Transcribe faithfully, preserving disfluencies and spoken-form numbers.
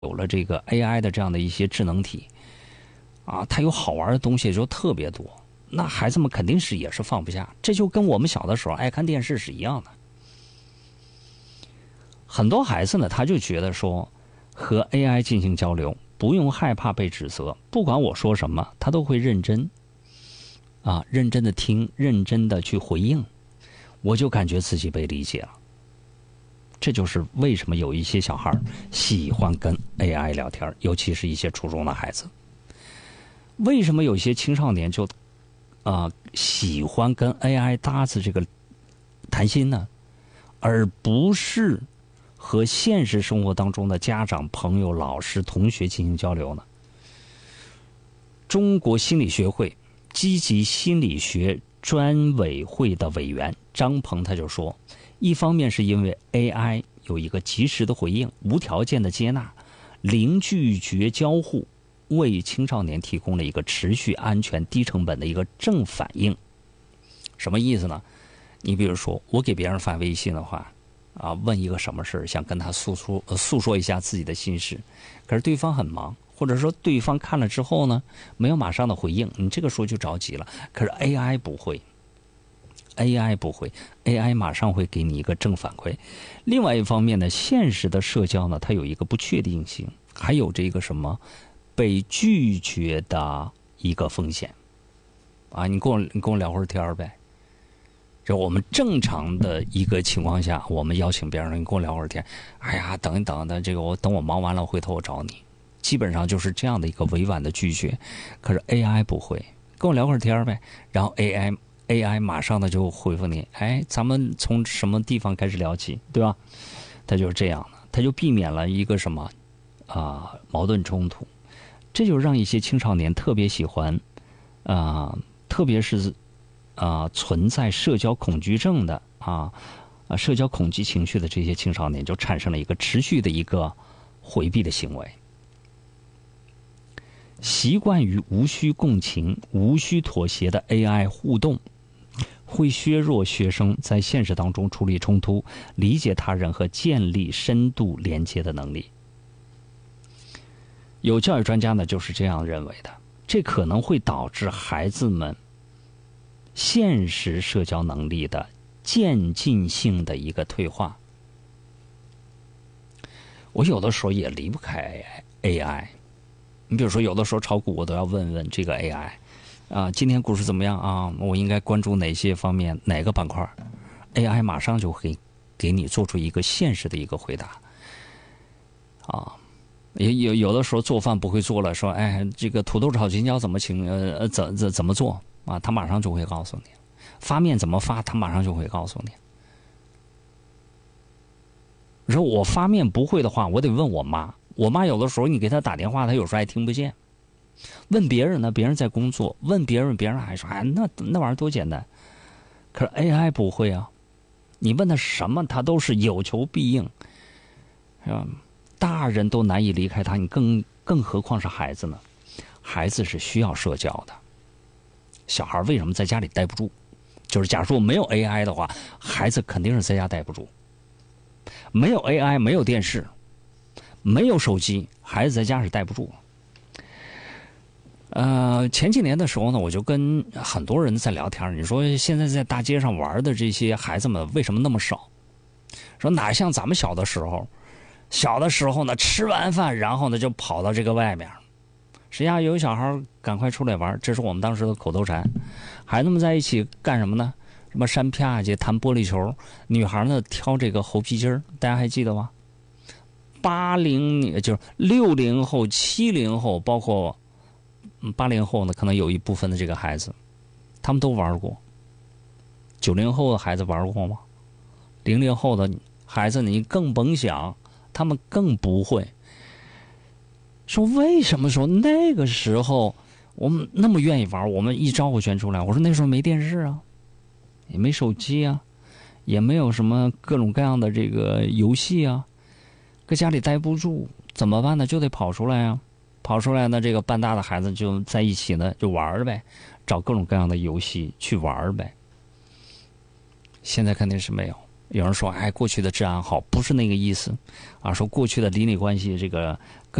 有了这个 A I 的这样的一些智能体啊，它有好玩的东西就特别多，那孩子们肯定是也是放不下，这就跟我们小的时候爱看电视是一样的。很多孩子呢，他就觉得说和 A I 进行交流，不用害怕被指责，不管我说什么，他都会认真啊，认真的听，认真的去回应，我就感觉自己被理解了。这就是为什么有一些小孩喜欢跟 A I 聊天，尤其是一些初中的孩子。为什么有些青少年就啊、呃、喜欢跟 A I 搭子这个谈心呢？而不是和现实生活当中的家长、朋友、老师、同学进行交流呢？中国心理学会积极心理学专委会的委员张鹏他就说，一方面是因为 A I 有一个及时的回应，无条件的接纳，零拒绝交互，为青少年提供了一个持续安全低成本的一个正反应。什么意思呢？你比如说我给别人发微信的话啊，问一个什么事，想跟他诉说、呃、诉说一下自己的心事，可是对方很忙，或者说对方看了之后呢没有马上的回应，你这个时候就着急了。可是 A I 不会A I 不会 A I 马上会给你一个正反馈。另外一方面呢，现实的社交呢，它有一个不确定性，还有这个什么被拒绝的一个风险啊。你跟我你跟我聊会儿天呗，就我们正常的一个情况下，我们邀请别人，你跟我聊会儿天，哎呀等一等的，这个我等我忙完了回头我找你，基本上就是这样的一个委婉的拒绝。可是 A I 不会，跟我聊会儿天呗，然后 A I A I 马上的就回复你，哎，咱们从什么地方开始聊起，对吧？他就是这样的，他就避免了一个什么啊、呃、矛盾冲突，这就让一些青少年特别喜欢啊、呃，特别是啊、呃、存在社交恐惧症的啊啊社交恐惧情绪的这些青少年，就产生了一个持续的一个回避的行为。习惯于无需共情、无需妥协的 A I 互动，会削弱学生在现实当中处理冲突、理解他人和建立深度连接的能力。有教育专家呢就是这样认为的，这可能会导致孩子们现实社交能力的渐进性的一个退化。我有的时候也离不开 A I， 你比如说有的时候炒股我都要问问这个 A I 啊，今天股市怎么样啊？我应该关注哪些方面，哪个板块 ？A I 马上就会给你做出一个现实的一个回答。啊，也有有的时候做饭不会做了，说哎，这个土豆炒青椒怎么请呃怎怎怎么做啊？他马上就会告诉你。发面怎么发，他马上就会告诉你。你说我发面不会的话，我得问我妈。我妈有的时候你给她打电话，她有时候还听不见。问别人呢，别人在工作；问别人，别人还说哎，那那玩意儿多简单。可是 A I 不会啊，你问他什么，他都是有求必应，是吧？大人都难以离开他，你更更何况是孩子呢？孩子是需要社交的。小孩为什么在家里待不住？就是假如说没有 A I 的话，孩子肯定是在家待不住。没有 A I， 没有电视，没有手机，孩子在家是待不住。呃，前几年的时候呢，我就跟很多人在聊天，你说现在在大街上玩的这些孩子们为什么那么少？说哪像咱们小的时候，小的时候呢，吃完饭然后呢就跑到这个外面，谁家有小孩赶快出来玩，这是我们当时的口头禅。孩子们在一起干什么呢？什么扇啪去、弹玻璃球，女孩呢挑这个猴皮筋儿，大家还记得吗？八零就是六零后、七零后，包括八零后呢，可能有一部分的这个孩子，他们都玩过。九零后的孩子玩过吗？零零后的孩子你更甭想，他们更不会。说为什么说那个时候我们那么愿意玩，我们一招呼全出来。我说那时候没电视啊，也没手机啊，也没有什么各种各样的这个游戏啊，搁家里待不住怎么办呢？就得跑出来啊。跑出来呢，这个半大的孩子就在一起呢，就玩呗，找各种各样的游戏去玩呗。现在肯定是没有， 有人说，哎，过去的治安好，不是那个意思，啊，说过去的邻里关系这个